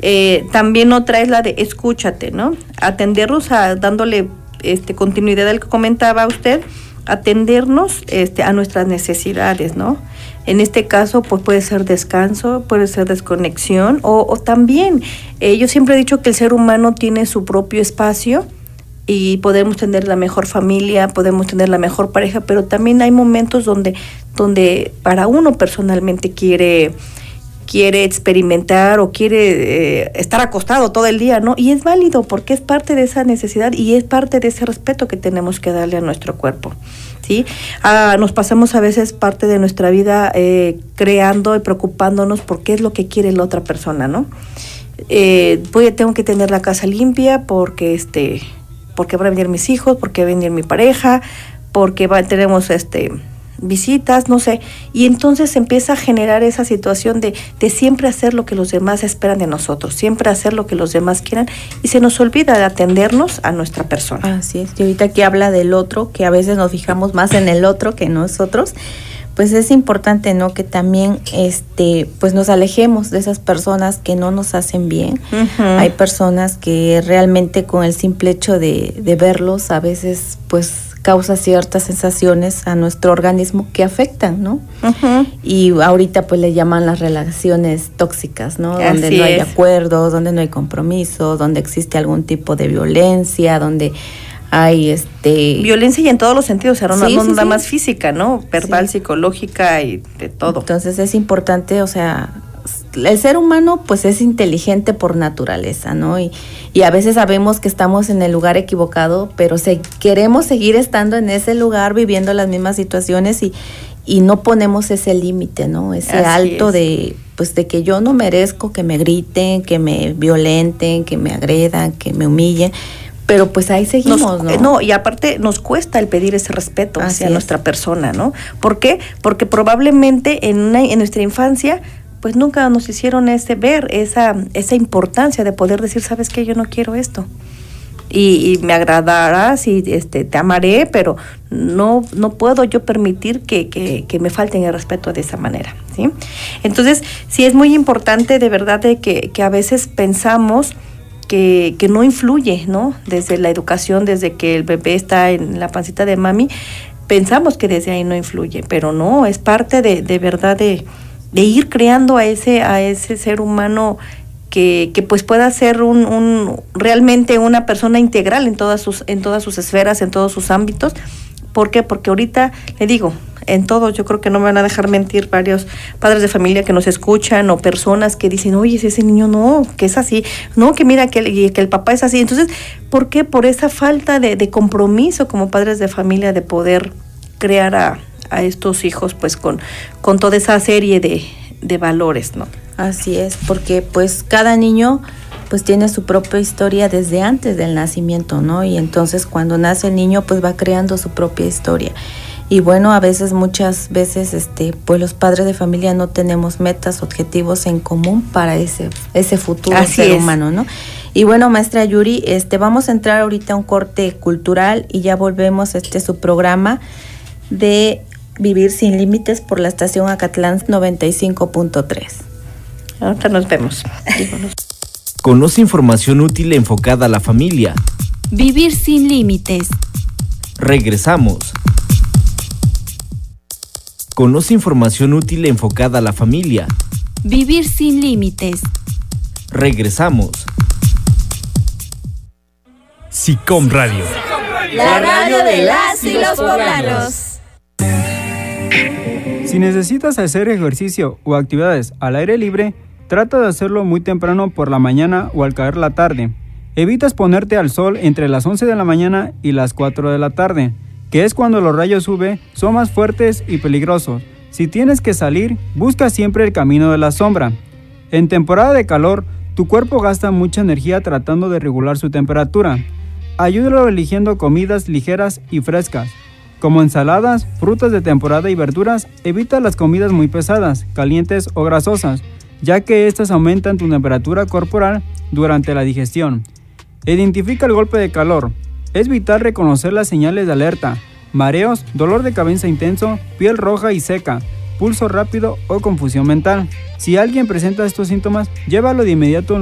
También otra es la de escúchate, ¿no? Atendernos dándole continuidad al que comentaba usted, atendernos a nuestras necesidades, ¿no? En este caso, pues puede ser descanso, puede ser desconexión, o también, yo siempre he dicho que el ser humano tiene su propio espacio y podemos tener la mejor familia, podemos tener la mejor pareja, pero también hay momentos donde para uno personalmente quiere experimentar o quiere estar acostado todo el día, ¿no? Y es válido porque es parte de esa necesidad y es parte de ese respeto que tenemos que darle a nuestro cuerpo, ¿sí? Nos pasamos a veces parte de nuestra vida creando y preocupándonos por qué es lo que quiere la otra persona, ¿no? Tengo que tener la casa limpia porque van a venir mis hijos, porque va a venir mi pareja, porque tenemos visitas, no sé, y entonces empieza a generar esa situación de siempre hacer lo que los demás esperan de nosotros, siempre hacer lo que los demás quieran, y se nos olvida de atendernos a nuestra persona. Así es, y ahorita que habla del otro, que a veces nos fijamos más en el otro que en nosotros, pues es importante, ¿no?, que también pues nos alejemos de esas personas que no nos hacen bien. Uh-huh. Hay personas que realmente con el simple hecho de verlos a veces pues causa ciertas sensaciones a nuestro organismo que afectan, ¿no? Uh-huh. Y ahorita pues le llaman las relaciones tóxicas, ¿no? Así donde no hay es. acuerdos, donde no hay compromiso, donde existe algún tipo de violencia, donde hay violencia y en todos los sentidos, o sea, no nada más física, ¿no? Verbal, sí, psicológica y de todo. Entonces es importante, o sea, el ser humano pues es inteligente por naturaleza, ¿no? Y a veces sabemos que estamos en el lugar equivocado, pero queremos seguir estando en ese lugar, viviendo las mismas situaciones y no ponemos ese límite, ¿no? Ese Así alto es. de que yo no merezco que me griten, que me violenten, que me agredan, que me humillen. Pero pues ahí seguimos, ¿no? No, y aparte nos cuesta el pedir ese respeto hacia nuestra persona, ¿no? ¿Por qué? Porque probablemente en nuestra infancia pues nunca nos hicieron ver esa importancia de poder decir, ¿sabes qué? Yo no quiero esto. Y me agradarás y te amaré, pero no puedo yo permitir que me falten el respeto de esa manera, ¿sí? Entonces, sí es muy importante de verdad de que a veces pensamos que no influye, ¿no? Desde la educación, desde que el bebé está en la pancita de mami, pensamos que desde ahí no influye, pero no, es parte de verdad de ir creando a ese ser humano que pues pueda ser realmente una persona integral en todas sus esferas, en todos sus ámbitos. ¿Por qué? Porque ahorita, le digo, en todo, yo creo que no me van a dejar mentir varios padres de familia que nos escuchan o personas que dicen, oye, ese niño no, que es así, no, que mira que el papá es así. Entonces, ¿por qué? Por esa falta de compromiso como padres de familia de poder crear a estos hijos pues con toda esa serie de valores, ¿no? Así es, porque pues cada niño pues tiene su propia historia desde antes del nacimiento, ¿no? Y entonces cuando nace el niño pues va creando su propia historia. Y bueno, muchas veces pues los padres de familia no tenemos metas, objetivos en común para ese futuro ser humano, ¿no? Y bueno, maestra Yuri, vamos a entrar ahorita a un corte cultural y ya volvemos su programa de Vivir sin Límites por la estación Acatlán 95.3. Ahorita nos vemos. Conoce información útil enfocada a la familia. Vivir sin límites. Regresamos. Conoce información útil enfocada a la familia. Vivir sin límites. Regresamos. SICOM Radio. La radio de las y los poblanos. Si necesitas hacer ejercicio o actividades al aire libre, trata de hacerlo muy temprano por la mañana o al caer la tarde. Evita exponerte al sol entre las 11 de la mañana y las 4 de la tarde, que es cuando los rayos UV son más fuertes y peligrosos. Si tienes que salir, busca siempre el camino de la sombra. En temporada de calor, tu cuerpo gasta mucha energía tratando de regular su temperatura. Ayúdalo eligiendo comidas ligeras y frescas, como ensaladas, frutas de temporada y verduras. Evita las comidas muy pesadas, calientes o grasosas, ya que estas aumentan tu temperatura corporal durante la digestión. Identifica el golpe de calor. Es vital reconocer las señales de alerta: mareos, dolor de cabeza intenso, piel roja y seca, pulso rápido o confusión mental. Si alguien presenta estos síntomas, llévalo de inmediato